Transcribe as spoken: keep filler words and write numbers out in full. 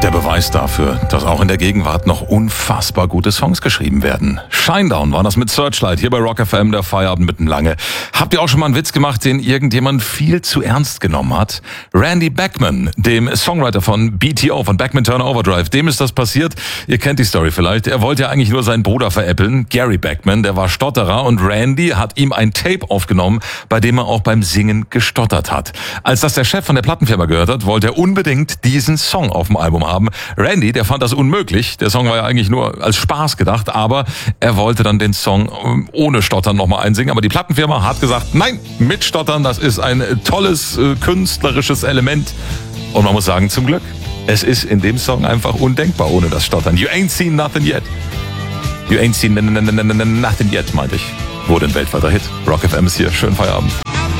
Der Beweis dafür, dass auch in der Gegenwart noch unfassbar gute Songs geschrieben werden. Shinedown war das mit Searchlight hier bei Rock F M, der Feierabend mitten lange. Habt ihr auch schon mal einen Witz gemacht, den irgendjemand viel zu ernst genommen hat? Randy Bachman, dem Songwriter von B T O, von Bachman Turner Overdrive, dem ist das passiert. Ihr kennt die Story vielleicht. Er wollte ja eigentlich nur seinen Bruder veräppeln, Gary Bachman, der war Stotterer, und Randy hat ihm ein Tape aufgenommen, bei dem er auch beim Singen gestottert hat. Als das der Chef von der Plattenfirma gehört hat, wollte er unbedingt diesen Song auf dem Album haben. Randy, der fand das unmöglich. Der Song war ja eigentlich nur als Spaß gedacht, aber er wollte dann den Song ohne Stottern nochmal einsingen. Aber die Plattenfirma hat gesagt, nein, mit Stottern, das ist ein tolles äh, künstlerisches Element. Und man muss sagen, zum Glück, es ist in dem Song einfach undenkbar ohne das Stottern. You ain't seen nothing yet. You ain't seen nothing yet, meinte ich. Wurde ein weltweiter Hit. Rock F M ist hier. Schönen Feierabend.